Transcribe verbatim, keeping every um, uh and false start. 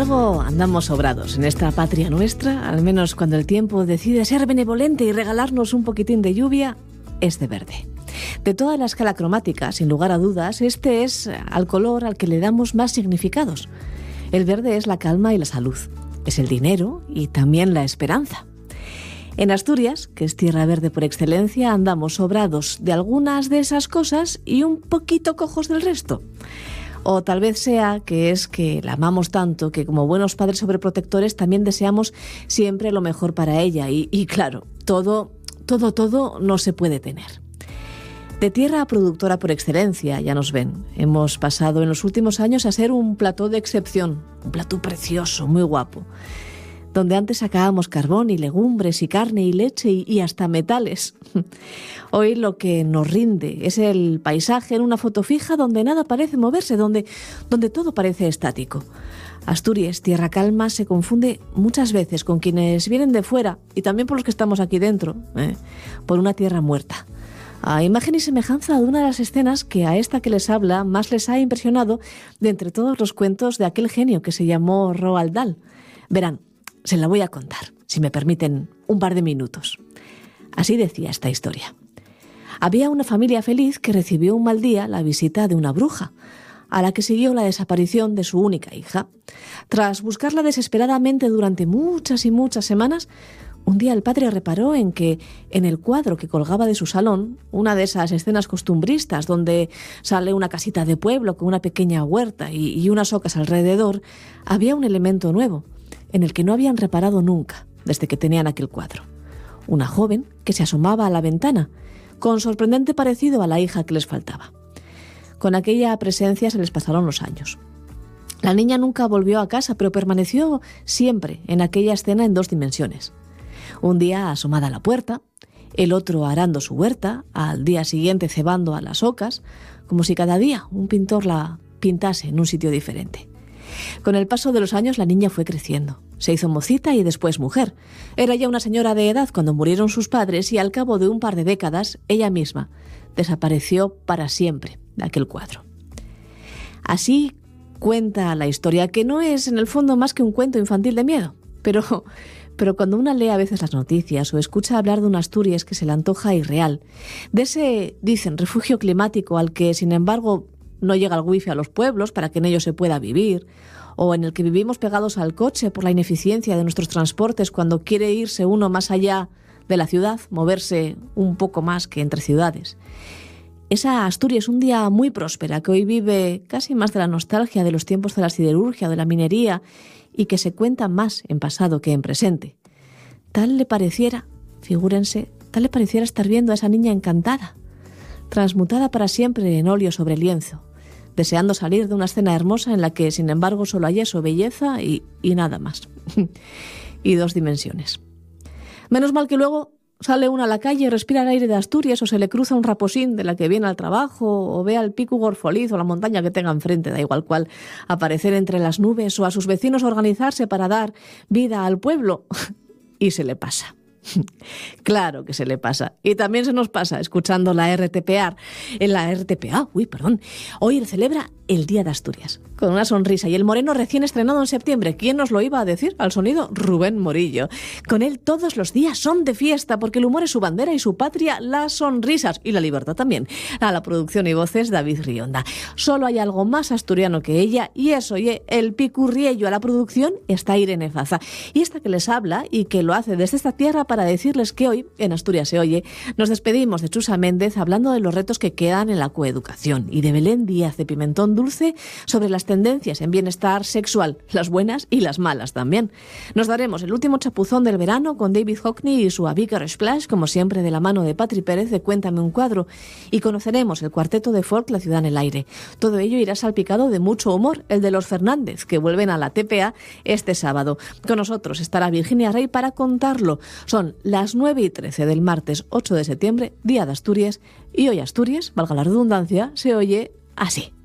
algo andamos sobrados en esta patria nuestra, al menos cuando el tiempo decide ser benevolente y regalarnos un poquitín de lluvia, es de verde. De toda la escala cromática, sin lugar a dudas, este es al color al que le damos más significados. El verde es la calma y la salud, es el dinero y también la esperanza. En Asturias, que es tierra verde por excelencia, andamos sobrados de algunas de esas cosas y un poquito cojos del resto. O tal vez sea que es que la amamos tanto que como buenos padres sobreprotectores también deseamos siempre lo mejor para ella. Y, y claro, todo, todo, todo no se puede tener. De tierra productora por excelencia, ya nos ven. Hemos pasado en los últimos años a ser un plató de excepción, un plató precioso, muy guapo, donde antes sacábamos carbón y legumbres y carne y leche y, y hasta metales. Hoy lo que nos rinde es el paisaje en una foto fija donde nada parece moverse, donde, donde todo parece estático. Asturias, tierra calma, se confunde muchas veces con quienes vienen de fuera y también por los que estamos aquí dentro, ¿eh? por una tierra muerta. A imagen y semejanza de una de las escenas que a esta que les habla más les ha impresionado de entre todos los cuentos de aquel genio que se llamó Roald Dahl. Verán, se la voy a contar, si me permiten un par de minutos. Así decía esta historia. Había una familia feliz que recibió un mal día la visita de una bruja, a la que siguió la desaparición de su única hija. Tras buscarla desesperadamente durante muchas y muchas semanas, un día el padre reparó en que en el cuadro que colgaba de su salón, una de esas escenas costumbristas donde sale una casita de pueblo con una pequeña huerta y, y unas ocas alrededor, había un elemento nuevo, en el que no habían reparado nunca desde que tenían aquel cuadro. Una joven que se asomaba a la ventana, con sorprendente parecido a la hija que les faltaba. Con aquella presencia se les pasaron los años. La niña nunca volvió a casa, pero permaneció siempre en aquella escena en dos dimensiones. Un día asomada a la puerta, el otro arando su huerta, al día siguiente cebando a las ocas, como si cada día un pintor la pintase en un sitio diferente. Con el paso de los años la niña fue creciendo. Se hizo mocita y después mujer. Era ya una señora de edad cuando murieron sus padres y al cabo de un par de décadas, ella misma desapareció para siempre de aquel cuadro. Así cuenta la historia, que no es en el fondo más que un cuento infantil de miedo, pero, pero cuando una lee a veces las noticias o escucha hablar de un Asturias que se le antoja irreal, de ese, dicen, refugio climático al que, sin embargo, no llega el wifi a los pueblos para que en ellos se pueda vivir, o en el que vivimos pegados al coche por la ineficiencia de nuestros transportes cuando quiere irse uno más allá de la ciudad, moverse un poco más que entre ciudades. Esa Asturias un día muy próspera que hoy vive casi más de la nostalgia de los tiempos de la siderurgia, de la minería, y que se cuenta más en pasado que en presente. Tal le pareciera, figúrense, tal le pareciera estar viendo a esa niña encantada, transmutada para siempre en óleo sobre lienzo, deseando salir de una escena hermosa en la que, sin embargo, solo hay eso, belleza y, y nada más. Y dos dimensiones. Menos mal que luego sale uno a la calle y respira el aire de Asturias, o se le cruza un raposín de la que viene al trabajo, o ve al pico Gorfoliz o la montaña que tenga enfrente, da igual cuál, aparecer entre las nubes, o a sus vecinos organizarse para dar vida al pueblo. Y se le pasa. Claro que se le pasa. Y también se nos pasa escuchando la R T P A. En la R T P A, uy, perdón. Hoy celebra el Día de Asturias, con una sonrisa y el moreno recién estrenado en septiembre. ¿Quién nos lo iba a decir? Al sonido, Rubén Morillo. Con él todos los días son de fiesta, porque el humor es su bandera y su patria, las sonrisas y la libertad también. A la producción y voces, David Rionda. Solo hay algo más asturiano que ella, y es, oye, el picurriello. A la producción está Irene Faza. Y esta que les habla y que lo hace desde esta tierra para decirles que hoy, en Asturias se oye, nos despedimos de Chusa Méndez hablando de los retos que quedan en la coeducación, y de Belén Díaz de Pimentón Dulce sobre las tendencias en bienestar sexual, las buenas y las malas también. Nos daremos el último chapuzón del verano con David Hockney y su A Bigger Splash, como siempre de la mano de Patri Pérez de Cuéntame un cuadro, y conoceremos el cuarteto de folk La Ciudad en el Aire. Todo ello irá salpicado de mucho humor, el de los Fernández, que vuelven a la T P A este sábado. Con nosotros estará Virginia Rey para contarlo. Son las nueve y trece del martes ocho de septiembre, Día de Asturias, y hoy Asturias, valga la redundancia, se oye así.